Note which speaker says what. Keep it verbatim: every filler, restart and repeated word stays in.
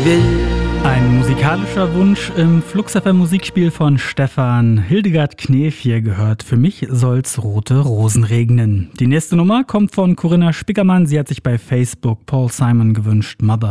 Speaker 1: will.
Speaker 2: Ein musikalischer Wunsch im Flux F M Musikspiel von Stefan. Hildegard Knef hier gehört. Für mich soll's rote Rosen regnen. Die nächste Nummer kommt von Corinna Spickermann. Sie hat sich bei Facebook Paul Simon gewünscht. Mother.